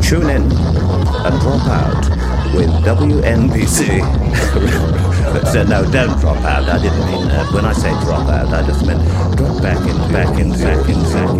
tune in and drop out with WNBC. So no, don't drop out. I didn't mean when I say drop out, I just meant drop back into